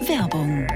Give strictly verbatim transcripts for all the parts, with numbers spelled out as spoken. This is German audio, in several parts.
Werbung.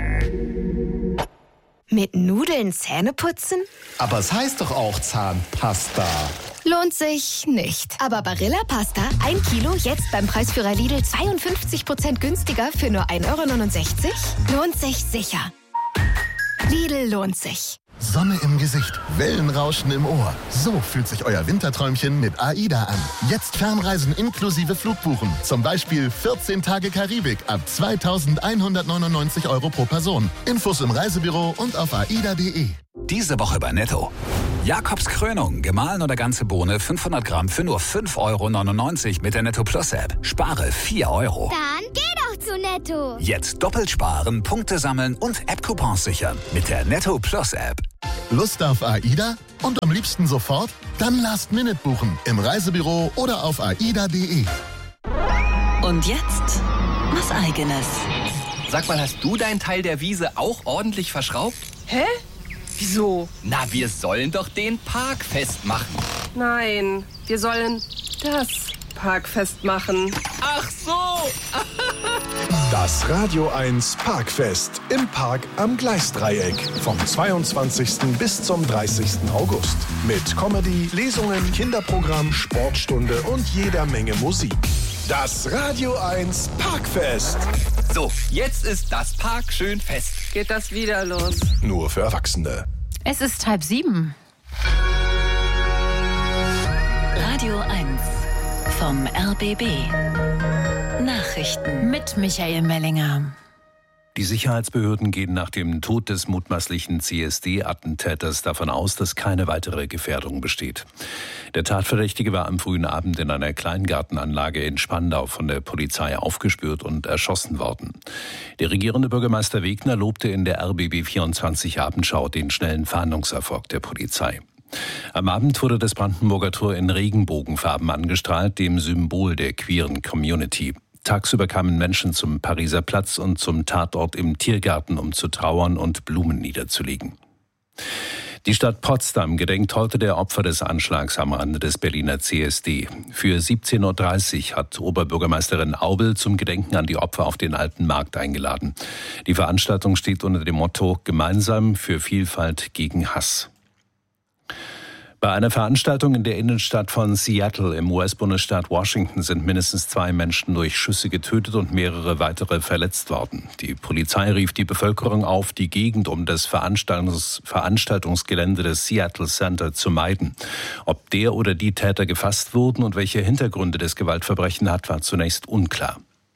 Mit Nudeln Zähne putzen? Aber es heißt doch auch Zahnpasta. Lohnt sich nicht. Aber Barilla Pasta, ein Kilo, jetzt beim Preisführer Lidl zweiundfünfzig Prozent günstiger für nur ein Euro neunundsechzig? Lohnt sich sicher. Lidl lohnt sich. Sonne im Gesicht, Wellenrauschen im Ohr. So fühlt sich euer Winterträumchen mit AIDA an. Jetzt Fernreisen inklusive Flugbuchen. Zum Beispiel vierzehn Tage Karibik ab zweitausendeinhundertneunundneunzig Euro pro Person. Infos im Reisebüro und auf aida punkt de. Diese Woche bei Netto. Jakobs Krönung, gemahlen oder ganze Bohne, fünfhundert Gramm für nur fünf Euro neunundneunzig mit der Netto Plus App. Spare vier Euro. Dann geh doch zu Netto. Jetzt doppelt sparen, Punkte sammeln und App-Coupons sichern mit der Netto Plus App. Lust auf AIDA? Und am liebsten sofort? Dann Last Minute buchen im Reisebüro oder auf aida punkt de. Und jetzt was Eigenes. Sag mal, hast du deinen Teil der Wiese auch ordentlich verschraubt? Hä? Wieso? Na, wir sollen doch den Park festmachen. Nein, wir sollen das Parkfest machen. Ach so! Das Radio eins Parkfest im Park am Gleisdreieck vom zweiundzwanzigsten bis zum dreißigsten August. Mit Comedy, Lesungen, Kinderprogramm, Sportstunde und jeder Menge Musik. Das Radio eins Parkfest. So, jetzt ist das Park schön fest. Geht das wieder los? Nur für Erwachsene. Es ist halb sieben. Radio eins vom R B B. Nachrichten Mit Michael Mellinger. Die Sicherheitsbehörden gehen nach dem Tod des mutmaßlichen C S D-Attentäters davon aus, dass keine weitere Gefährdung besteht. Der Tatverdächtige war am frühen Abend in einer Kleingartenanlage in Spandau von der Polizei aufgespürt und erschossen worden. Der regierende Bürgermeister Wegner lobte in der R B B vierundzwanzig Abendschau den schnellen Fahndungserfolg der Polizei. Am Abend wurde das Brandenburger Tor in Regenbogenfarben angestrahlt, dem Symbol der queeren Community. Tagsüber kamen Menschen zum Pariser Platz und zum Tatort im Tiergarten, um zu trauern und Blumen niederzulegen. Die Stadt Potsdam gedenkt heute der Opfer des Anschlags am Rande des Berliner C S D. Für siebzehn Uhr dreißig hat Oberbürgermeisterin Aubel zum Gedenken an die Opfer auf den Alten Markt eingeladen. Die Veranstaltung steht unter dem Motto Gemeinsam für Vielfalt gegen Hass. Bei einer Veranstaltung in der Innenstadt von Seattle im U S-Bundesstaat Washington sind mindestens zwei Menschen durch Schüsse getötet und mehrere weitere verletzt worden. Die Polizei rief die Bevölkerung auf, die Gegend um das Veranstaltungs- Veranstaltungsgelände des Seattle Center zu meiden. Ob der oder die Täter gefasst wurden und welche Hintergründe das Gewaltverbrechen hat, war zunächst unklar.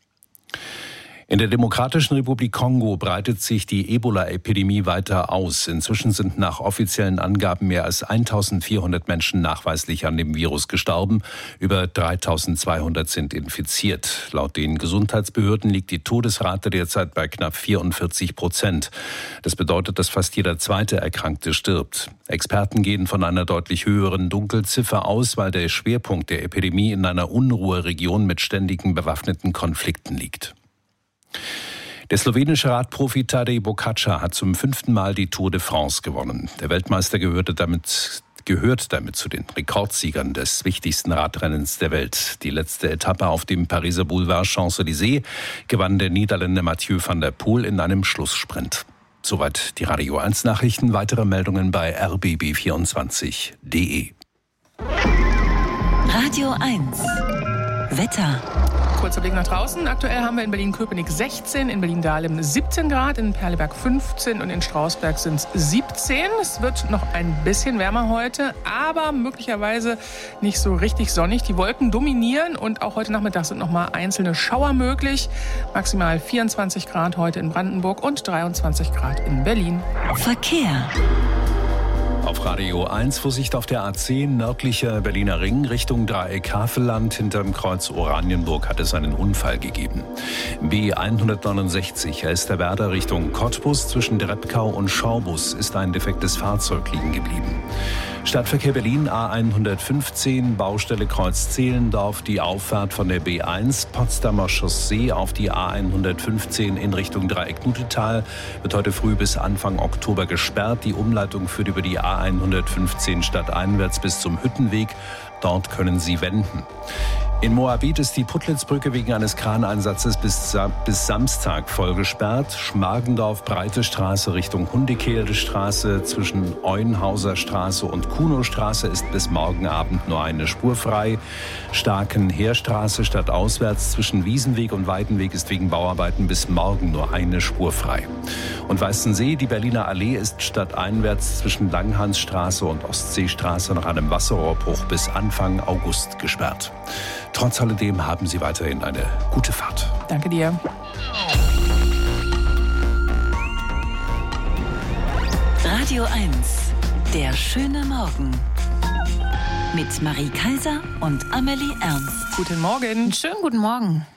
In der Demokratischen Republik Kongo breitet sich die Ebola-Epidemie weiter aus. Inzwischen sind nach offiziellen Angaben mehr als eintausendvierhundert Menschen nachweislich an dem Virus gestorben. Über dreitausendzweihundert sind infiziert. Laut den Gesundheitsbehörden liegt die Todesrate derzeit bei knapp vierundvierzig Prozent. Das bedeutet, dass fast jeder zweite Erkrankte stirbt. Experten gehen von einer deutlich höheren Dunkelziffer aus, weil der Schwerpunkt der Epidemie in einer Unruheregion mit ständigen bewaffneten Konflikten liegt. Der slowenische Radprofi Tadej Pogačar hat zum fünften Mal die Tour de France gewonnen. Der Weltmeister gehörte damit, gehört damit zu den Rekordsiegern des wichtigsten Radrennens der Welt. Die letzte Etappe auf dem Pariser Boulevard Champs-Élysées gewann der Niederländer Mathieu van der Poel in einem Schlusssprint. Soweit die Radio eins Nachrichten. Weitere Meldungen bei r b b vierundzwanzig punkt de. Radio eins Wetter. Kurzer Blick nach draußen. Aktuell haben wir in Berlin-Köpenick sechzehn, in Berlin-Dahlem siebzehn Grad, in Perleberg fünfzehn und in Strausberg sind es siebzehn. Es wird noch ein bisschen wärmer heute, aber möglicherweise nicht so richtig sonnig. Die Wolken dominieren und auch heute Nachmittag sind noch mal einzelne Schauer möglich. Maximal vierundzwanzig Grad heute in Brandenburg und dreiundzwanzig Grad in Berlin. Verkehr. Auf Radio eins Vorsicht auf der A zehn, nördlicher Berliner Ring, Richtung Dreieck Havelland. Hinterm Kreuz Oranienburg hat es einen Unfall gegeben. B hundertneunundsechzig Elsterwerda Richtung Cottbus, zwischen Drebkau und Schorbus ist ein defektes Fahrzeug liegen geblieben. Stadtverkehr Berlin A hundertfünfzehn, Baustelle Kreuz Zehlendorf, die Auffahrt von der B eins, Potsdamer Chaussee auf die A hundertfünfzehn in Richtung Dreieck-Nutetal wird heute früh bis Anfang Oktober gesperrt. Die Umleitung führt über die A hundertfünfzehn stadteinwärts bis zum Hüttenweg. Dort können Sie wenden. In Moabit ist die Puttlitzbrücke wegen eines Kraneinsatzes bis, bis Samstag voll gesperrt. Schmargendorf, Breite Straße Richtung Hundekehlte Straße zwischen Euenhauser Straße und Kunow-Straße ist bis morgen Abend nur eine Spur frei. Starkenheerstraße stadtauswärts zwischen Wiesenweg und Weidenweg ist wegen Bauarbeiten bis morgen nur eine Spur frei. Und Weißensee, die Berliner Allee ist stadteinwärts zwischen Langhansstraße und Ostseestraße nach einem Wasserrohrbruch bis Anfang August gesperrt. Trotz alledem haben Sie weiterhin eine gute Fahrt. Danke dir. Radio eins, der schöne Morgen. Mit Marie Kaiser und Amelie Ernst. Guten Morgen. Schönen guten Morgen.